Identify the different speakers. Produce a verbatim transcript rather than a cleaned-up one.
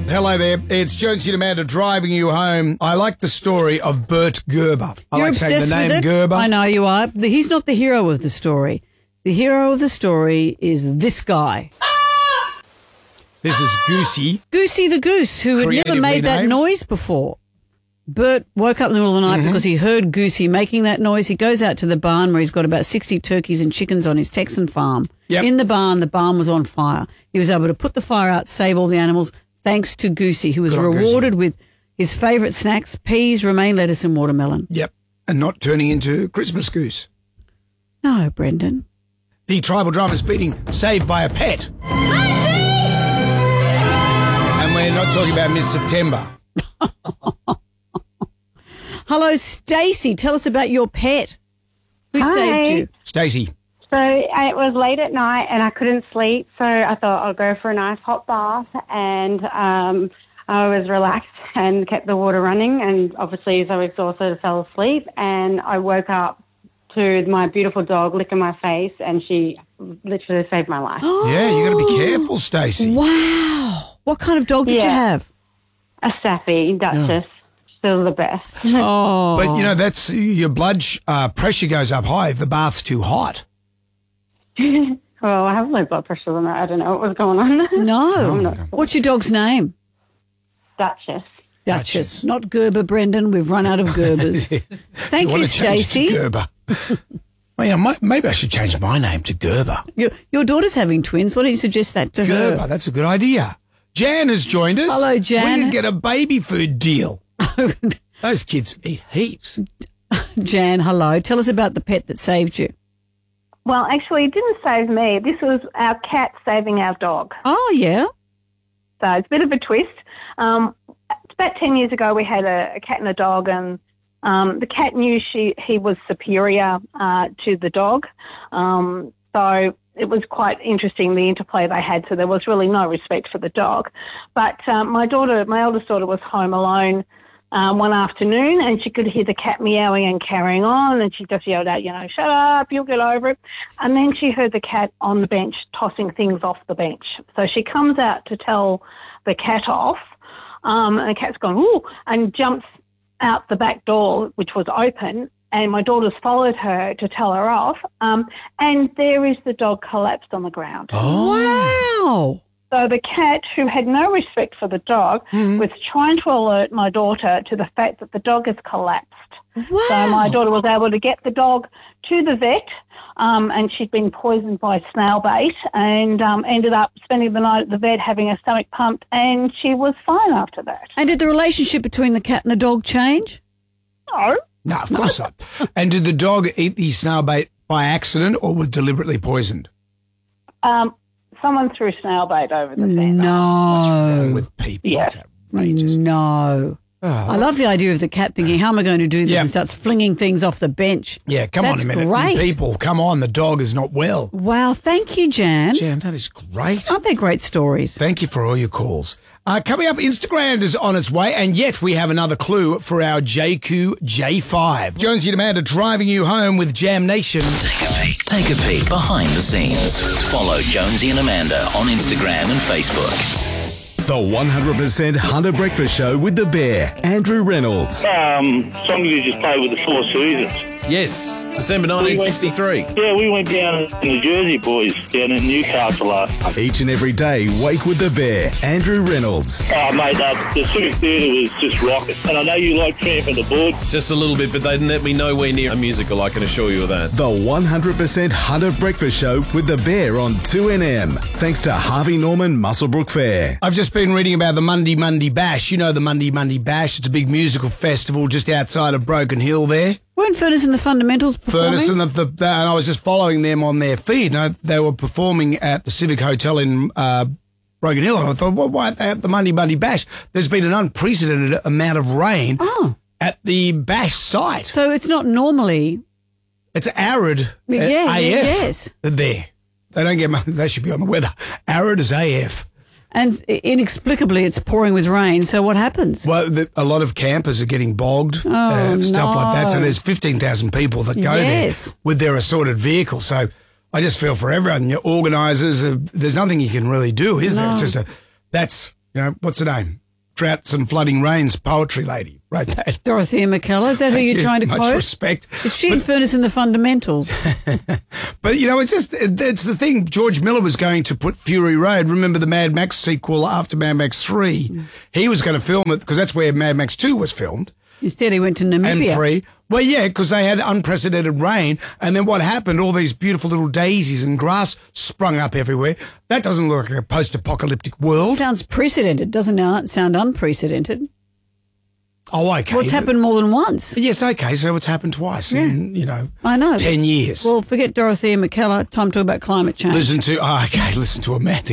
Speaker 1: Hello there, it's Jonesy and Amanda driving you home. I like the story of Bert Gerber. I
Speaker 2: You're
Speaker 1: like saying
Speaker 2: obsessed
Speaker 1: the name
Speaker 2: with it.
Speaker 1: Gerber.
Speaker 2: I know you are. The- He's not the hero of the story. The hero of the story is this guy.
Speaker 1: This is Goosey.
Speaker 2: Goosey the goose, who had never
Speaker 1: Creatively
Speaker 2: made that
Speaker 1: named.
Speaker 2: noise before. Bert woke up in the middle of the night
Speaker 1: Mm-hmm.
Speaker 2: because he heard Goosey making that noise. He goes out to the barn where he's got about sixty turkeys and chickens on his Texan farm.
Speaker 1: Yep.
Speaker 2: In the barn, the barn was on fire. He was able to put the fire out, save all the animals, thanks to Goosey, who was
Speaker 1: Good on Goosey.
Speaker 2: rewarded with his favourite snacks, peas, romaine lettuce and watermelon.
Speaker 1: Yep, and not turning into Christmas goose.
Speaker 2: No, Brendan.
Speaker 1: The tribal drama's beating Saved by a Pet. And we're not talking about Miss September.
Speaker 2: Hello, Stacey. Tell us about your pet. Who
Speaker 3: Hi.
Speaker 2: saved you?
Speaker 1: Stacey.
Speaker 3: So it was late at night and I couldn't sleep, so I thought I'll go for a nice hot bath, and um, I was relaxed and kept the water running, and obviously so exhausted I fell asleep, and I woke up to my beautiful dog licking my face, and she literally saved my life.
Speaker 1: Yeah, you got to be careful, Stacey.
Speaker 2: Wow. What kind of dog did you
Speaker 3: Yeah.
Speaker 2: have?
Speaker 3: A Staffy, Duchess, still the best.
Speaker 2: Oh.
Speaker 1: But, you know, that's your blood sh- uh, pressure goes up high if the bath's too hot.
Speaker 3: Well, I have low blood pressure than that. I don't know what was going on.
Speaker 2: No. What's your dog's name?
Speaker 3: Duchess.
Speaker 2: Duchess. Not Gerber, Brendan. We've run out of Gerbers. Thank
Speaker 1: you
Speaker 2: you,
Speaker 1: want to change to
Speaker 2: Stacey.
Speaker 1: Gerber? Well, you know, my- maybe I should change my name to Gerber.
Speaker 2: Your, your daughter's having twins. Why don't you suggest that to
Speaker 1: Gerber,
Speaker 2: her?
Speaker 1: that's a good idea. Jan has joined us.
Speaker 2: Hello, Jan.
Speaker 1: We can get a baby food deal. Those kids eat heaps.
Speaker 2: Jan, hello. Tell us about the pet that saved you.
Speaker 4: Well, actually, it didn't save me. This was our cat saving our dog.
Speaker 2: Oh, yeah?
Speaker 4: So it's a bit of a twist. Um, about ten years ago, we had a, a cat and a dog, and um, the cat knew she he was superior uh, to the dog. Um, so it was quite interesting, the interplay they had. So there was really no respect for the dog. But um, my daughter, my eldest daughter, was home alone Um, one afternoon, and she could hear the cat meowing and carrying on, and she just yelled out, you know, shut up, you'll get over it. And then she heard the cat on the bench tossing things off the bench. So she comes out to tell the cat off, um, and the cat's gone, ooh, and jumps out the back door, which was open, and my daughter's followed her to tell her off, um, and there is the dog collapsed on the ground.
Speaker 2: Wow.
Speaker 4: So the cat, who had no respect for the dog,
Speaker 2: Mm-hmm.
Speaker 4: was trying to alert my daughter to the fact that the dog has collapsed.
Speaker 2: Wow.
Speaker 4: So my daughter was able to get the dog to the vet, um, and she'd been poisoned by snail bait, and um, ended up spending the night at the vet having her stomach pumped, and she was fine after that.
Speaker 2: And did the relationship between the cat and the dog change?
Speaker 4: No.
Speaker 1: No, of course not. And did the dog eat the snail bait by accident or was deliberately poisoned?
Speaker 4: Um, someone threw snail bait over the fence.
Speaker 1: What's
Speaker 2: No.
Speaker 1: wrong with people?
Speaker 4: Yeah.
Speaker 1: That's outrageous.
Speaker 2: No.
Speaker 1: Oh,
Speaker 2: I love the idea of the cat thinking, how am I going to do this?
Speaker 1: Yeah.
Speaker 2: And starts flinging things off the bench.
Speaker 1: yeah, come
Speaker 2: That's
Speaker 1: on a minute.
Speaker 2: great.
Speaker 1: You people, come on. The dog is not well.
Speaker 2: Wow. Thank you, Jan.
Speaker 1: Jan, that is great.
Speaker 2: Aren't they great stories?
Speaker 1: Thank you for all your calls. Uh, coming up, Instagram is on its way, and yet we have another clue for our J Q J five. Jonesy and Amanda driving you home with Jam Nation.
Speaker 5: Take a peek. Take a peek behind the scenes. Follow Jonesy and Amanda on Instagram and Facebook.
Speaker 6: The one hundred percent Hunter Breakfast Show with the Bear, Andrew Reynolds.
Speaker 7: Um, some of you just played with the Four Seasons.
Speaker 8: Yes, December nineteen sixty-three.
Speaker 7: Yeah, we went down in the Jersey boys down in Newcastle last month.
Speaker 6: Each and every day, wake with the Bear, Andrew Reynolds.
Speaker 7: Oh, mate, uh, the Civic Theatre was just rocking. And I know you like tramping the board.
Speaker 8: Just a little bit, but they didn't let me nowhere near a musical, I can assure you of that.
Speaker 6: The one hundred percent Hunter Breakfast Show with the Bear on two N M. Thanks to Harvey Norman Muswellbrook Fair.
Speaker 1: I've just been reading about the Monday Monday Bash. You know the Monday Monday Bash. It's a big musical festival just outside of Broken Hill there.
Speaker 2: Weren't Furnace and the Fundamentals performing?
Speaker 1: Furnace and, the, the, the, and I was just following them on their feed. And I, they were performing at the Civic Hotel in uh, Broken Hill. And I thought, well, why at the Monday Monday Bash? There's been an unprecedented amount of rain
Speaker 2: Oh.
Speaker 1: at the Bash site.
Speaker 2: So it's not normally...
Speaker 1: It's arid uh,
Speaker 2: Yeah,
Speaker 1: A F
Speaker 2: yes.
Speaker 1: there. They don't get much. They should be on the weather. Arid as A F.
Speaker 2: And inexplicably, it's pouring with rain. So what happens?
Speaker 1: Well, the, a lot of campers are getting bogged,
Speaker 2: Oh,
Speaker 1: uh, stuff like that. So
Speaker 2: no.
Speaker 1: there's fifteen thousand people that go
Speaker 2: Yes.
Speaker 1: there with their assorted vehicles. So I just feel for everyone. Your organisers, uh, there's nothing you can really do, is there? It's just a, that's, You know, what's her name? Droughts and Flooding Rains poetry lady wrote that.
Speaker 2: Dorothea McKellar. Is that who
Speaker 1: Thank
Speaker 2: you're
Speaker 1: you.
Speaker 2: trying to
Speaker 1: Much
Speaker 2: quote?
Speaker 1: respect.
Speaker 2: Is she in Furnace in the Fundamentals?
Speaker 1: But, you know, it's just, it's the thing. George Miller was going to put Fury Road. Remember the Mad Max sequel after Mad Max three? Mm. He was going to film it because that's where Mad Max two was filmed.
Speaker 2: Instead, he went to Namibia.
Speaker 1: And three. Well, yeah, because they had unprecedented rain. And then what happened? All these beautiful little daisies and grass sprung up everywhere. That doesn't look like a post-apocalyptic world.
Speaker 2: Sounds precedented, doesn't it? Sound unprecedented.
Speaker 1: Oh, okay.
Speaker 2: Well, it's happened more than once.
Speaker 1: Yes, okay. So it's happened twice
Speaker 2: yeah.
Speaker 1: in, you know,
Speaker 2: I know.
Speaker 1: ten years.
Speaker 2: Well, forget Dorothea McKellar. Time to talk about climate change.
Speaker 1: Listen to, oh, okay, listen to Amanda